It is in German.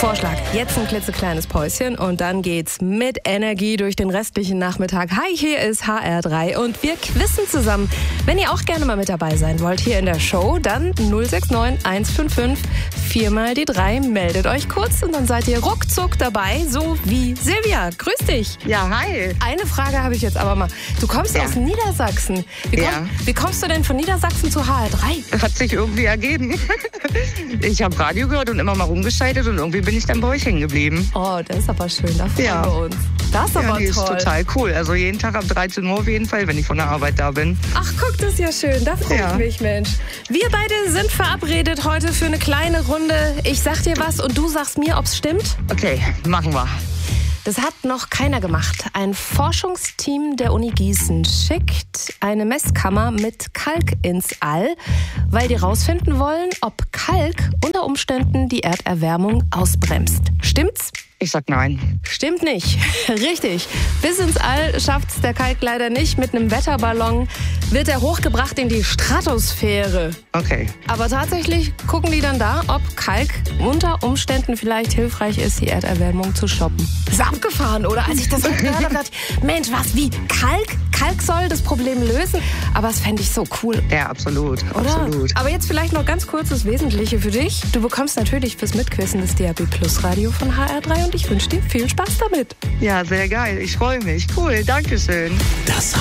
Vorschlag, jetzt ein klitzekleines Päuschen und dann geht's mit Energie durch den restlichen Nachmittag. Hi, hier ist HR3 und wir quizzen zusammen. Wenn ihr auch gerne mal mit dabei sein wollt hier in der Show, dann 069 155 4 mal die 3. Meldet euch kurz und dann seid ihr ruckzuck dabei, so wie Silvia. Grüß dich. Ja, hi. Eine Frage habe ich jetzt aber mal. Du kommst aus Niedersachsen. Wie kommst du denn von Niedersachsen zu HR3? Hat sich irgendwie ergeben. Ich habe Radio gehört und immer mal rumgeschaltet und irgendwie bin ich dann bei euch hängen geblieben. Oh, das ist aber schön. Da freuen wir uns. Das ist aber toll. Ist total cool. Also jeden Tag ab 13 Uhr auf jeden Fall, wenn ich von der Arbeit da bin. Ach, guck, das ist ja schön. Da freue ich mich, Mensch. Wir beide sind verabredet heute für eine kleine Runde. Ich sag dir was und du sagst mir, ob's stimmt. Okay, machen wir. Das hat noch keiner gemacht. Ein Forschungsteam der Uni Gießen schickt eine Messkammer mit Kalk ins All, weil die rausfinden wollen, ob Kalk unter Umständen die Erderwärmung ausbremst. Stimmt's? Ich sag nein. Stimmt nicht. Richtig. Bis ins All schafft's der Kalk leider nicht. Mit einem Wetterballon wird er hochgebracht in die Stratosphäre. Okay. Aber tatsächlich gucken die dann da, ob Kalk unter Umständen vielleicht hilfreich ist, die Erderwärmung zu stoppen. Ist abgefahren, oder? Als ich das gehört habe, dachte ich, Mensch, was, wie Kalk? Kalk soll das Problem lösen? Aber das fände ich so cool. Ja, absolut. Oder? Absolut. Aber jetzt vielleicht noch ganz kurz das Wesentliche für dich. Du bekommst natürlich fürs Mitquissen das DAB Plus Radio von HR3 und ich wünsche dir viel Spaß damit. Ja, sehr geil. Ich freue mich. Cool. Dankeschön. Das